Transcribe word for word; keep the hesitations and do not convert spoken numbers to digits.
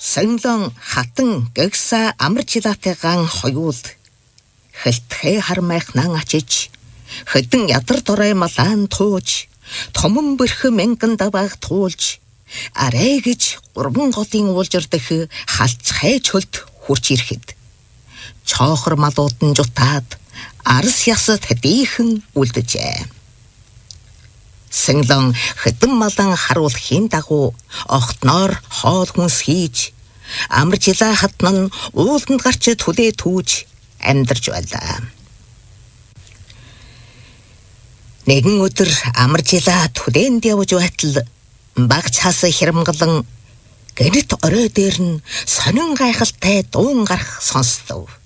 Сонлон хатан гэгса амар жилаатайгаан хоёул хэлтхээ хармайхнан ачиж хэдэн ядар дорой малаан тууж томон бэрхэ мянган давааг туулж арай гэж гурван голын уулжир дэх халцхай чөлд хурч ирэхэд чоохор малууд нь жутаад арс ясад хэдийхэн үлдэжээ. Сэнлон хэдэн малан харуулахын дагуу огтноор хоол хүнс хийж амар жилаа хатнан ууланд гарч түлээ түүж амьдарч байлаа. Нэгэн өдөр амар жилаа түлээнд явж байтал баг цаас хэрэмгэлэн гэрт орой дээр нь сонин гайхалтай дуун гарах сонслоо.